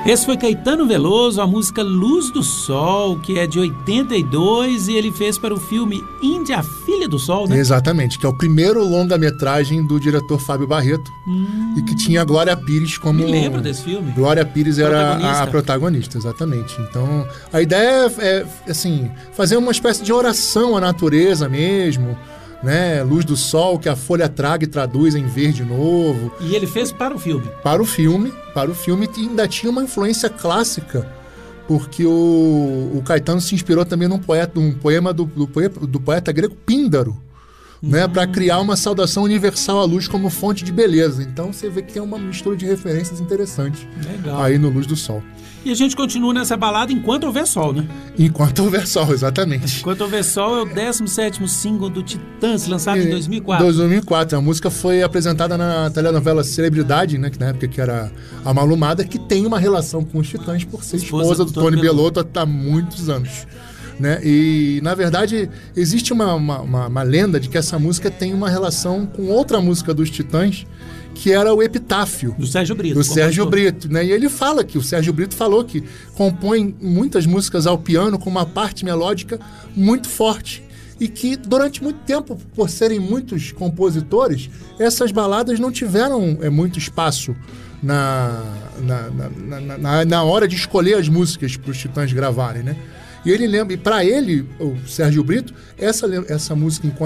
Esse foi Caetano Veloso, a música Luz do Sol, que é de 82, e ele fez para o filme Índia, Filha do Sol, né? Exatamente, que é o primeiro longa-metragem do diretor Fábio Barreto, e que tinha a Glória Pires como... Me lembro desse filme. Glória Pires era a protagonista, exatamente. Então, a ideia é assim, fazer uma espécie de oração à natureza mesmo, né? Luz do sol que a folha traga e traduz em verde novo. E ele fez para o filme? Para o filme, e ainda tinha uma influência clássica, porque o Caetano se inspirou também num poema do poeta grego Píndaro, né, para criar uma saudação universal à luz como fonte de beleza. Então você vê que tem uma mistura de referências interessantes. Legal. Aí no Luz do Sol. E a gente continua nessa balada enquanto houver sol, né? Enquanto houver sol, exatamente. Enquanto houver sol é o 17º single do Titãs, lançado em 2004. 2004. A música foi apresentada na telenovela Celebridade, né, que na época que era a Malumada, que tem uma relação com os Titãs por ser esposa do Tony Bellotto há muitos anos. Né? E, na verdade, existe uma lenda de que essa música tem uma relação com outra música dos Titãs, que era o Epitáfio. Do Sérgio Brito. Do Sérgio Brito, né? E ele fala que o Sérgio Brito falou que compõe muitas músicas ao piano com uma parte melódica muito forte. E que, durante muito tempo, por serem muitos compositores, essas baladas não tiveram muito espaço na hora de escolher as músicas para os Titãs gravarem, né? E ele lembra, e para ele, o Sérgio Brito, essa música